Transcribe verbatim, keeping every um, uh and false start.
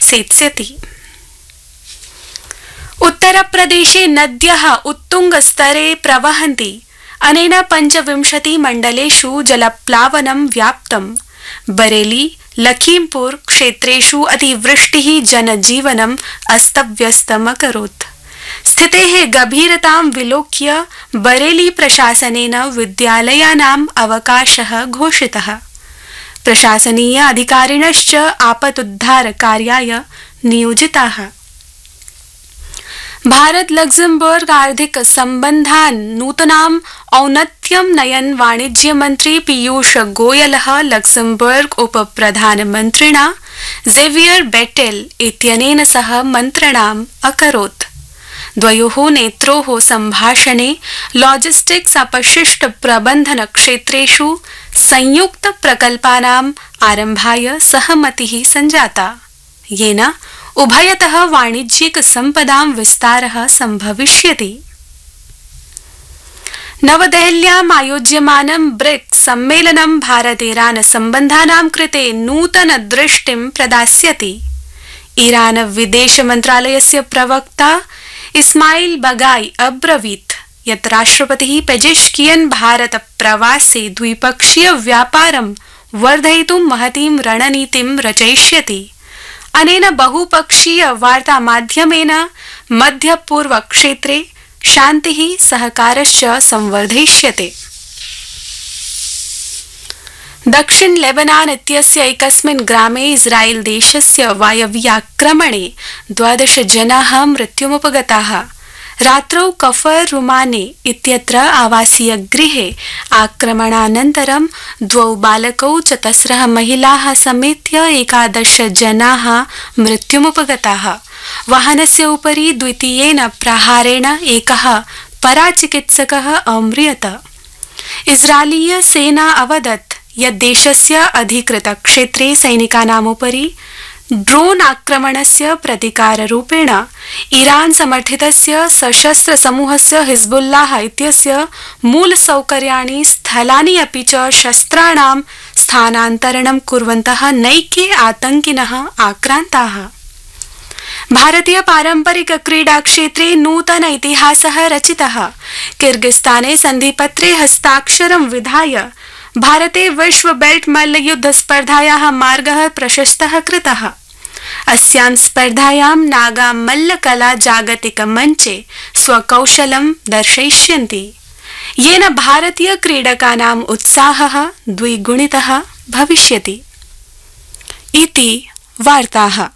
सेत्स्यति। उत्तरप्रदेशे नद्यः उत्तुंगस्तरे प्रवहन्ति। अनेन पञ्चविंशति मण्डलेषु जलप्लावनं व्याप्तम्। बरेली लखीमपुर क्षेत्रेषु अतिवृष्टिः जनजीवनम् अस्तव्यस्तम् अकरोत्। स्थितेः गभीरतां विलोक्य बरेली प्रशासनेन विद्यालयानाम् अवकाशः घोषितः। प्रशासनीय अधिकारिणश्च आपदुद्धार कार्याय नियोजिताः। भारत लक्ज़मबर्ग आर्थिक सम्बन्धान् नूतनाम् औन्नत्यं नयन् वाणिज्य मन्त्री पीयूष गोयलः लक्ज़मबर्ग उपप्रधानमन्त्रिणा ज़ेवियर बेटेल इत्यनेन सह मन्त्रणाम् अकरोत्। द्वयोः नेत्रोः सम्भाषणे लॉजिस्टिक्स अपशिष्ट प्रबन्धन क्षेत्रेषु संयुक्त प्रकल्पानाम् आरम्भाय सहमतिः सञ्जाता, येन उभयतः वाणिज्यिक सम्पदां विस्तारः सम्भविष्यति। नवदेहल्याम् आयोज्यमानं ब्रिक्स सम्मेलनं भारत ईरान सम्बन्धानां कृते नूतन दृष्टिं प्रदास्यति। ईरान विदेश मन्त्रालयस्य प्रवक्ता इस्माइल बगाई अब्रवीत् यत् राष्ट्रपतिः पेजेश्कियन् भारत प्रवासे द्विपक्षीय व्यापारं वर्धयितुं महतीं रणनीतिं रचयिष्यति। अनेन बहुपक्षीय वार्ता माध्यमेन मध्यपूर्व क्षेत्रे शान्तिः सहकारश्च संवर्धयिष्यते। दक्षिण लेबनान इत्यस्य एकस्मिन् ग्रामे इस्राएल देशस्य वायव्याक्रमणे द्वादश जनाः मृत्युमुपगताः। रात्रौ कफर रुमाने इत्यत्र आवासीय गृहे आक्रमणानन्तरं द्वौ बालकौ चतस्रः महिलाः समेत्य एकादश जनाः मृत्युमुपगताः। वाहनस्य उपरि द्वितीयेन प्रहारेण एकः पराचिकित्सकः अम्रियत। इस्राएलीय सेना अवदत् यत् देशस्य अधिकृत क्षेत्रे सैनिकानामुपरि ड्रोन आक्रमणस्य प्रतिकाररूपेण ईरान समर्थितस्य सशस्त्र समूहस्य हिजबुल्लाह इत्यस्य मूलसौकर्याणि स्थलानि अपि च शस्त्राणां स्थानान्तरणं कुर्वन्तः नैके आतङ्किनः आक्रान्ताः। भारतीय पारंपरिक क्रीडा क्षेत्रे नूतन इतिहासः रचितः। किर्गिस्ताने सन्धिपत्रे हस्ताक्षरं विधाय भारते विश्व बेल्ट मल्लयुद्ध स्पर्धायाः मार्गः प्रशस्तः कृतः। अस्यां स्पर्धायां नागा मल्लकला जागतिक मञ्चे स्वकौशलं दर्शयिष्यन्ति, येन भारतीय क्रीडकानाम् उत्साहः द्विगुणितः भविष्यति। इति वार्ताः।